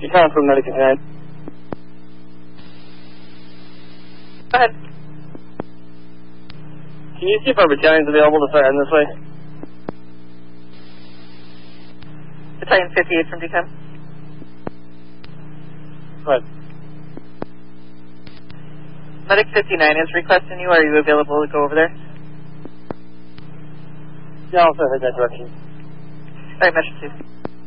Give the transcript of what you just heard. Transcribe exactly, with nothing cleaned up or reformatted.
You're calling from Medic fifty-nine. Go ahead. Can you see if our battalion's available to start heading this way? Battalion fifty-eight from D ten. Go ahead. Medic fifty-nine is requesting you. Are you available to go over there? Yeah, I'll head that direction. Alright, Metro two.